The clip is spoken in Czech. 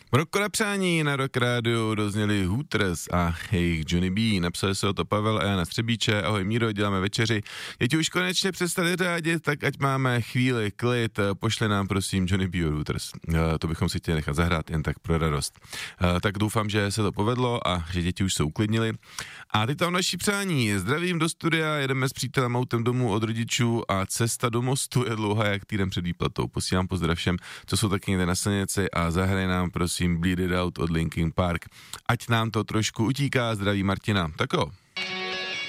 Roko na přání na Rock Radio dozněli Hooters a jejich Johnny B. Napsali se o to Pavel a Jana Střebíče. Ahoj Míro, děláme večeři. Děti už konečně přestali řádit, tak ať máme chvíli klid. Pošli nám prosím Johnny B. od Hooters. To bychom si chtěli nechat zahrát jen tak pro radost. Tak doufám, že se to povedlo a že děti už se uklidnili. A teď tam naší přání. Zdravím do studia, jedeme s přítelem autem domů od rodičů a cesta do Mostu je dlouhá jak týden před výplatou. Posílám pozdrav všem, co jsou taky někde na silnici a zahraj nám prosím Bleed It Out od Linkin Park. Ať nám to trošku utíká, zdraví Martina. Tak jo.